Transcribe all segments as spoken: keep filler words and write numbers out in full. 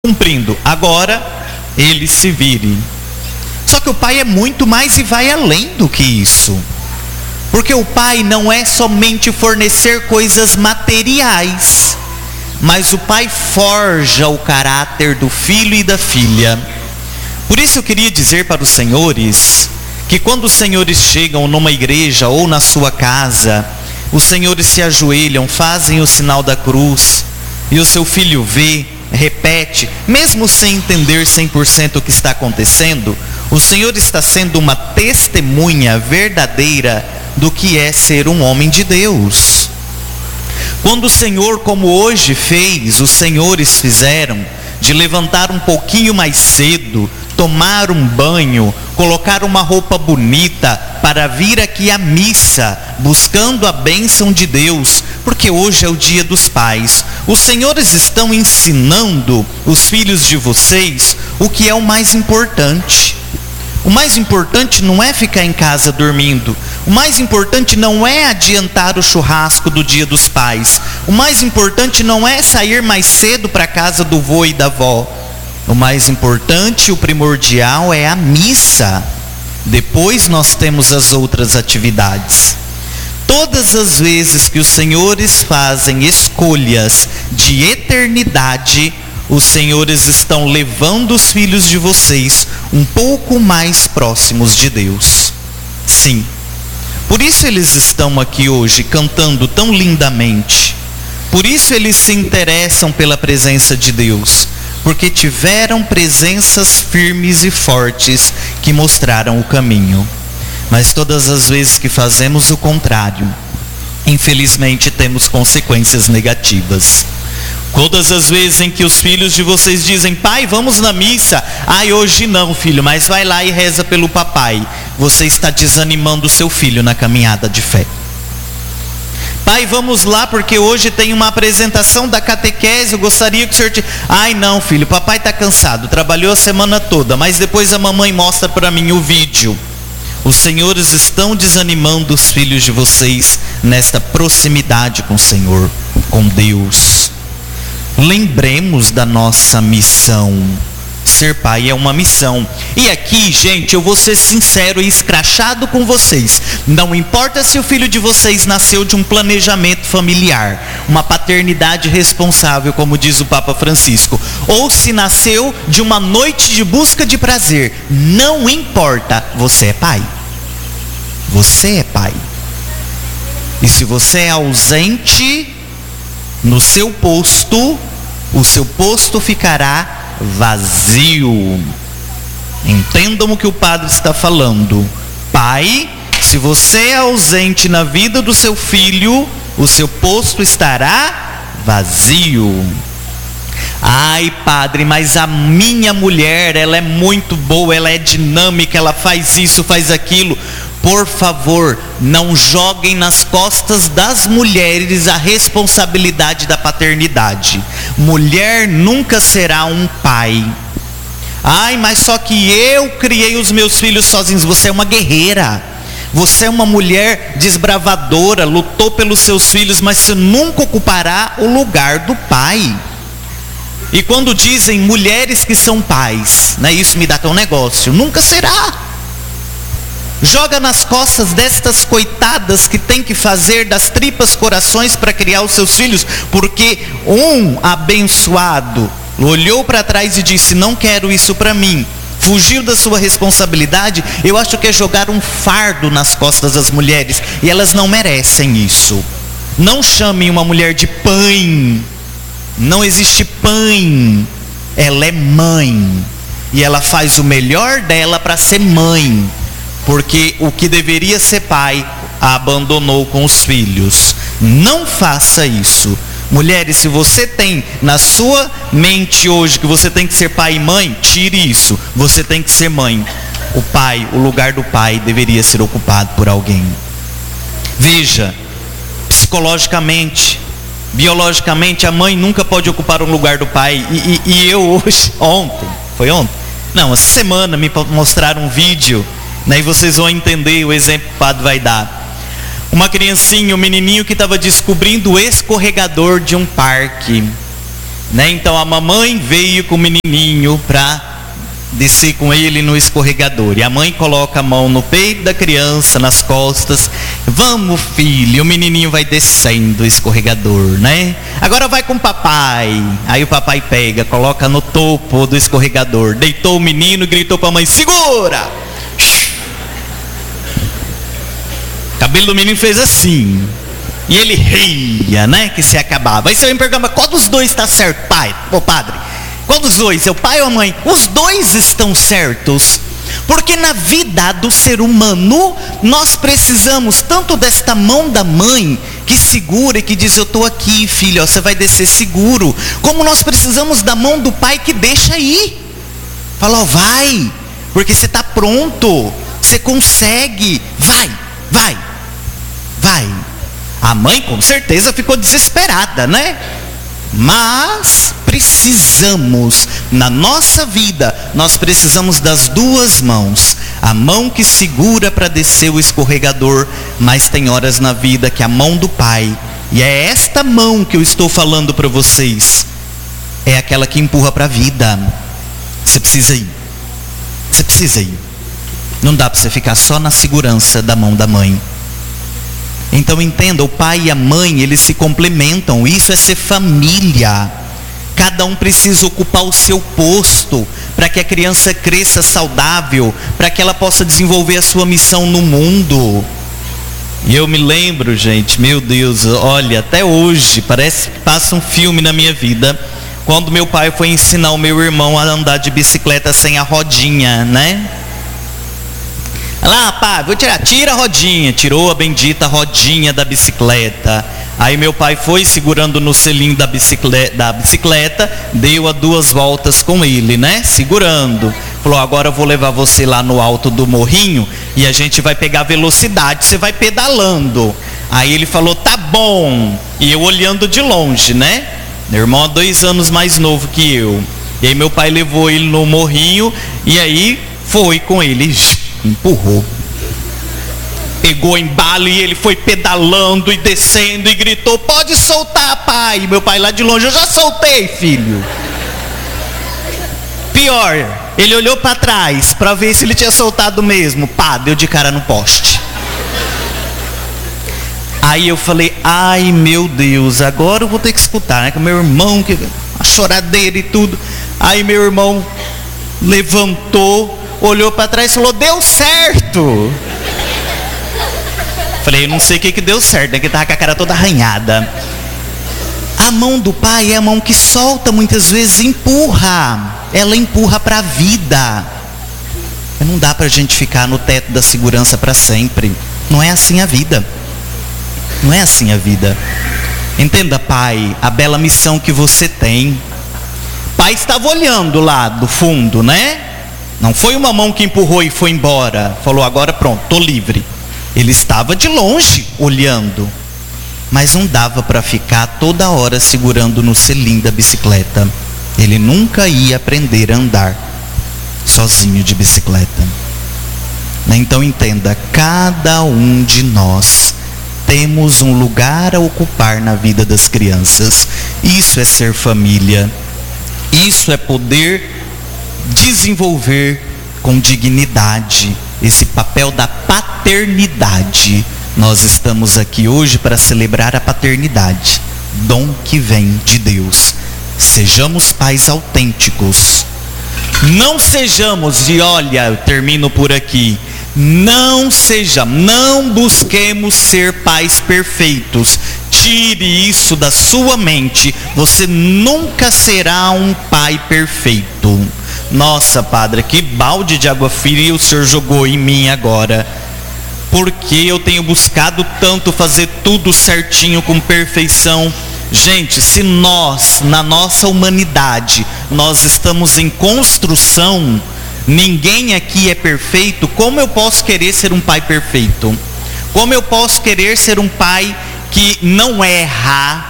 cumprindo, agora ele se vire. Só que o pai é muito mais e vai além do que isso. Porque o pai não é somente fornecer coisas materiais, mas o pai forja o caráter do filho e da filha. Por isso eu queria dizer para os senhores, que quando os senhores chegam numa igreja ou na sua casa, os senhores se ajoelham, fazem o sinal da cruz, e o seu filho vê, repete, mesmo sem entender cem por cento o que está acontecendo, o Senhor está sendo uma testemunha verdadeira do que é ser um homem de Deus. Quando o Senhor, como hoje fez, os senhores fizeram, de levantar um pouquinho mais cedo, tomar um banho, colocar uma roupa bonita para vir aqui à missa, buscando a bênção de Deus, porque hoje é o dia dos pais. Os senhores estão ensinando os filhos de vocês o que é o mais importante. O mais importante não é ficar em casa dormindo. O mais importante não é adiantar o churrasco do dia dos pais. O mais importante não é sair mais cedo para a casa do vô e da avó. O mais importante, o primordial é a missa. Depois nós temos as outras atividades. Todas as vezes que os senhores fazem escolhas de eternidade, os senhores estão levando os filhos de vocês um pouco mais próximos de Deus. Sim. Por isso eles estão aqui hoje cantando tão lindamente. Por isso eles se interessam pela presença de Deus. Porque tiveram presenças firmes e fortes que mostraram o caminho. Mas todas as vezes que fazemos o contrário, infelizmente temos consequências negativas. Todas as vezes em que os filhos de vocês dizem: pai, vamos na missa. Ai, hoje não, filho, mas vai lá e reza pelo papai. Você está desanimando o seu filho na caminhada de fé. Pai, vamos lá porque hoje tem uma apresentação da catequese, eu gostaria que o senhor... Te... Ai não, filho, papai está cansado, trabalhou a semana toda, mas depois a mamãe mostra para mim o vídeo. Os senhores estão desanimando os filhos de vocês nesta proximidade com o Senhor, com Deus. Lembremos da nossa missão. Ser pai é uma missão. E aqui, gente, eu vou ser sincero e escrachado com vocês. Não importa se o filho de vocês nasceu de um planejamento familiar, uma paternidade responsável, como diz o Papa Francisco, ou se nasceu de uma noite de busca de prazer. Não importa, você é pai. Você é pai. E se você é ausente no seu posto, o seu posto ficará vazio. Entendam o que o padre está falando. Pai, se você é ausente na vida do seu filho, o seu posto estará vazio. Ai, padre, mas a minha mulher, ela é muito boa, ela é dinâmica, ela faz isso, faz aquilo. Por favor, não joguem nas costas das mulheres a responsabilidade da paternidade. Mulher nunca será um pai. Ai, mas só que eu criei os meus filhos sozinhos. Você é uma guerreira. Você é uma mulher desbravadora, lutou pelos seus filhos, mas você nunca ocupará o lugar do pai. E quando dizem mulheres que são pais, né, isso me dá até um negócio. Nunca será. Joga nas costas destas coitadas que tem que fazer das tripas corações para criar os seus filhos, porque um abençoado olhou para trás e disse: não quero isso para mim, fugiu da sua responsabilidade. Eu acho que é jogar um fardo nas costas das mulheres, e elas não merecem isso. Não chamem uma mulher de pai. Não existe pai. Ela é mãe, e ela faz o melhor dela para ser mãe. Porque o que deveria ser pai, a abandonou com os filhos. Não faça isso. Mulheres, se você tem na sua mente hoje que você tem que ser pai e mãe, tire isso. Você tem que ser mãe. O pai, o lugar do pai deveria ser ocupado por alguém. Veja, psicologicamente, biologicamente, a mãe nunca pode ocupar um lugar do pai. E, e, e eu hoje, ontem, foi ontem? Não, essa semana me mostraram um vídeo. Aí vocês vão entender o exemplo que o padre vai dar. Uma criancinha, um menininho que estava descobrindo o escorregador de um parque. né? Então a mamãe veio com o menininho para descer com ele no escorregador. E a mãe coloca a mão no peito da criança, nas costas. Vamos, filho. O menininho vai descendo o escorregador, né? Agora vai com o papai. Aí o papai pega, coloca no topo do escorregador. Deitou o menino e gritou para a mãe: segura! O cabelo do menino fez assim. E ele ria, né? Que se acabava. Aí você me pergunta: qual dos dois está certo, pai? Ô padre, qual dos dois? É o pai ou a mãe? Os dois estão certos. Porque na vida do ser humano, nós precisamos tanto desta mão da mãe, que segura e que diz: eu estou aqui, filho, ó, você vai descer seguro. Como nós precisamos da mão do pai que deixa ir. Fala: ó, vai, porque você está pronto, você consegue, vai, vai, vai. A mãe com certeza ficou desesperada, né? Mas precisamos, na nossa vida, nós precisamos das duas mãos. A mão que segura para descer o escorregador, mas tem horas na vida que a mão do pai, e é esta mão que eu estou falando para vocês, é aquela que empurra para a vida. Você precisa ir. Você precisa ir. Não dá para você ficar só na segurança da mão da mãe. Então entenda, o pai e a mãe, eles se complementam. Isso é ser família. Cada um precisa ocupar o seu posto para que a criança cresça saudável, para que ela possa desenvolver a sua missão no mundo. E eu me lembro, gente, meu Deus, olha, até hoje parece que passa um filme na minha vida, quando meu pai foi ensinar o meu irmão a andar de bicicleta sem a rodinha, né? Lá, pá, vou tirar, tira a rodinha. Tirou a bendita rodinha da bicicleta. Aí meu pai foi segurando no selim da bicicleta, da bicicleta, deu a duas voltas com ele, né? Segurando. Falou: agora eu vou levar você lá no alto do morrinho e a gente vai pegar velocidade, você vai pedalando. Aí ele falou: tá bom. E eu olhando de longe, né? Meu irmão é dois anos mais novo que eu. E aí meu pai levou ele no morrinho e aí foi com ele. Empurrou, pegou embalo e ele foi pedalando e descendo e gritou: pode soltar, pai. E meu pai lá de longe: eu já soltei, filho. Pior, ele olhou para trás para ver se ele tinha soltado mesmo. Pá, deu de cara no poste. Aí eu falei: ai meu Deus, agora eu vou ter que escutar, né? Com meu irmão, que a choradeira e tudo. Aí meu irmão levantou, olhou para trás e falou: deu certo. Falei: eu não sei o que que deu certo, né? Que tava com a cara toda arranhada. A mão do pai é a mão que solta, muitas vezes empurra. Ela empurra para a vida. Não dá para a gente ficar no teto da segurança para sempre. Não é assim a vida. Não é assim a vida. Entenda, pai, a bela missão que você tem. Pai estava olhando lá do fundo, né? Não foi uma mão que empurrou e foi embora. Falou: agora pronto, estou livre. Ele estava de longe olhando. Mas não dava para ficar toda hora segurando no selim da bicicleta. Ele nunca ia aprender a andar sozinho de bicicleta. Então entenda, cada um de nós temos um lugar a ocupar na vida das crianças. Isso é ser família. Isso é poder desenvolver com dignidade esse papel da paternidade. Nós estamos aqui hoje para celebrar a paternidade, dom que vem de Deus. Sejamos pais autênticos. Não sejamos, e olha, eu termino por aqui, não sejamos, não busquemos ser pais perfeitos. Tire isso da sua mente. Você nunca será um pai perfeito. Nossa, padre, que balde de água fria o senhor jogou em mim agora. Porque eu tenho buscado tanto fazer tudo certinho, com perfeição. Gente, se nós, na nossa humanidade, nós estamos em construção, ninguém aqui é perfeito, como eu posso querer ser um pai perfeito? Como eu posso querer ser um pai que não erra?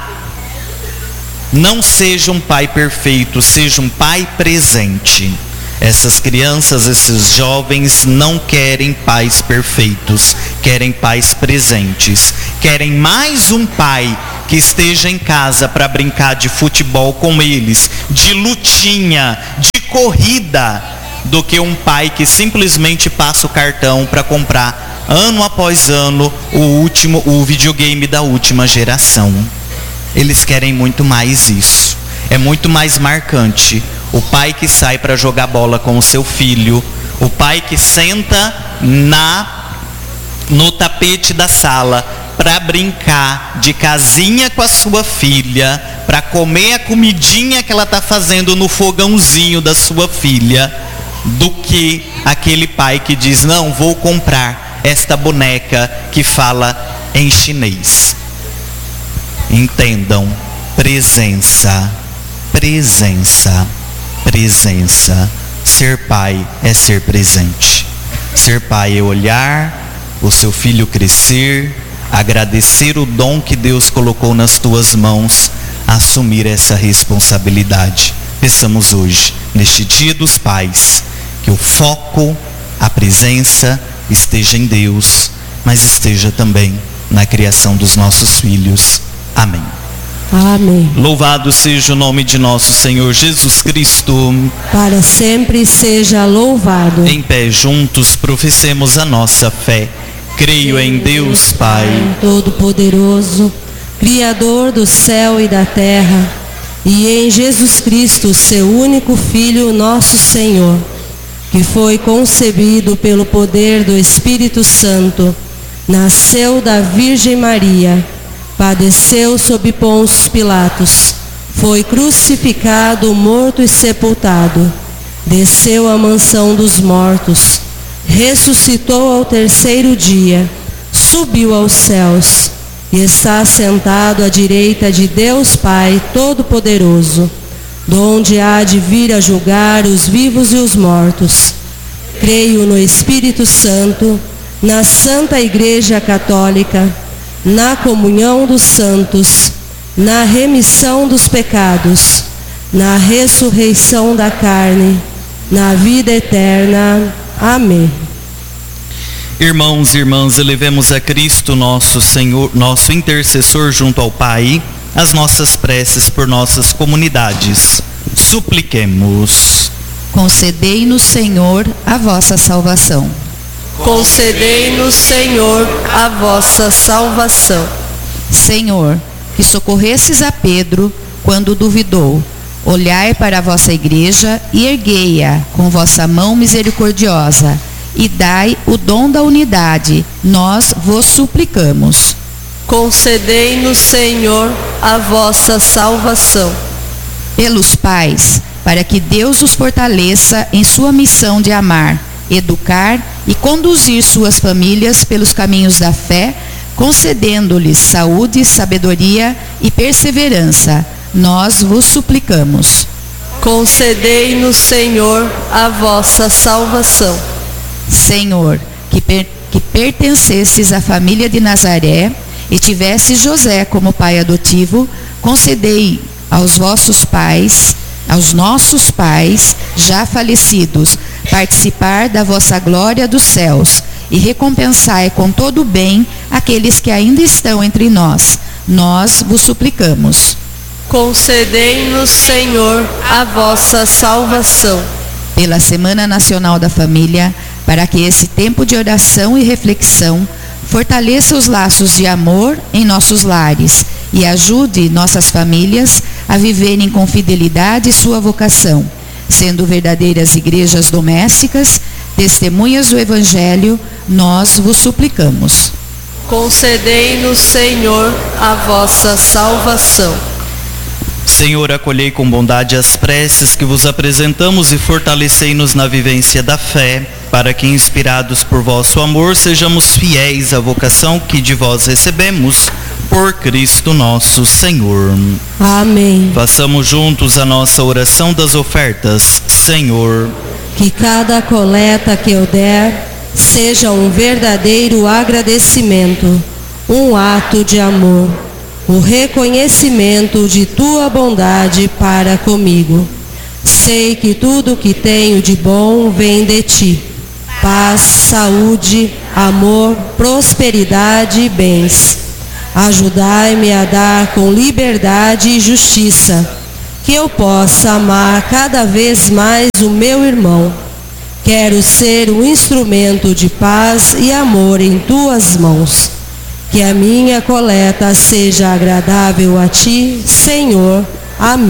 Não seja um pai perfeito, seja um pai presente. Essas crianças, esses jovens não querem pais perfeitos, querem pais presentes. Querem mais um pai que esteja em casa para brincar de futebol com eles, de lutinha, de corrida, do que um pai que simplesmente passa o cartão para comprar ano após ano o último, o videogame da última geração. Eles querem muito mais isso. É muito mais marcante o pai que sai para jogar bola com o seu filho, o pai que senta na no tapete da sala para brincar de casinha com a sua filha, para comer a comidinha que ela está fazendo no fogãozinho da sua filha, do que aquele pai que diz: não, vou comprar esta boneca que fala em chinês. Entendam, presença, presença, presença. Ser pai é ser presente. Ser pai é olhar o seu filho crescer, agradecer o dom que Deus colocou nas tuas mãos, assumir essa responsabilidade. Peçamos hoje, neste Dia dos Pais, que o foco, a presença esteja em Deus, mas esteja também na criação dos nossos filhos. Amém. Amém. Louvado seja o nome de nosso Senhor Jesus Cristo. Para sempre seja louvado. Em pé juntos professemos a nossa fé. Creio em Deus Pai Todo-Poderoso, Criador do céu e da terra, e em Jesus Cristo, seu único Filho, nosso Senhor, que foi concebido pelo poder do Espírito Santo, nasceu da Virgem Maria, padeceu sob Pôncio Pilatos, foi crucificado, morto e sepultado, desceu à mansão dos mortos, ressuscitou ao terceiro dia, subiu aos céus e está sentado à direita de Deus Pai Todo-Poderoso, donde há de vir a julgar os vivos e os mortos. Creio no Espírito Santo, na Santa Igreja Católica, na comunhão dos santos, na remissão dos pecados, na ressurreição da carne, na vida eterna. Amém. Irmãos e irmãs, elevemos a Cristo nosso Senhor, nosso intercessor junto ao Pai, as nossas preces por nossas comunidades. Supliquemos. Concedei-nos, Senhor, a vossa salvação. Concedei-nos, Senhor, a vossa salvação. Senhor, que socorresses a Pedro quando duvidou, olhai para a vossa igreja e erguei-a com vossa mão misericordiosa, e dai o dom da unidade, nós vos suplicamos. Concedei-nos, Senhor, a vossa salvação. Pelos pais, para que Deus os fortaleça em sua missão de amar, educar e conduzir suas famílias pelos caminhos da fé, concedendo-lhes saúde, sabedoria e perseverança, nós vos suplicamos. Concedei-nos, Senhor, a vossa salvação. Senhor, que, per, que pertencesses à família de Nazaré e tivesse José como pai adotivo, concedei aos vossos pais, aos nossos pais já falecidos, participar da vossa glória dos céus e recompensai com todo o bem aqueles que ainda estão entre nós. Nós vos suplicamos. Concedei-nos, Senhor, a vossa salvação. Pela Semana Nacional da Família, para que esse tempo de oração e reflexão fortaleça os laços de amor em nossos lares e ajude nossas famílias a viverem com fidelidade sua vocação, sendo verdadeiras igrejas domésticas, testemunhas do Evangelho, nós vos suplicamos. Concedei-nos, Senhor, a vossa salvação. Senhor, acolhei com bondade as preces que vos apresentamos e fortalecei-nos na vivência da fé, para que, inspirados por vosso amor, sejamos fiéis à vocação que de vós recebemos, por Cristo nosso Senhor. Amém. Façamos juntos a nossa oração das ofertas. Senhor, que cada coleta que eu der seja um verdadeiro agradecimento, um ato de amor, o reconhecimento de tua bondade para comigo. Sei que tudo que tenho de bom vem de ti. Paz, saúde, amor, prosperidade e bens. Ajudai-me a dar com liberdade e justiça, que eu possa amar cada vez mais o meu irmão. Quero ser um instrumento de paz e amor em tuas mãos. Que a minha coleta seja agradável a ti, Senhor. Amém.